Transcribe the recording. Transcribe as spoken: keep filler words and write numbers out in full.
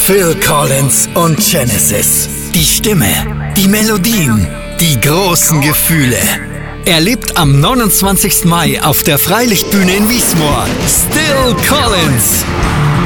Phil Collins und Genesis. Die Stimme, die Melodien, die großen Gefühle. Er lebt am neunundzwanzigsten Mai auf der Freilichtbühne in Wiesmoor. Still Collins.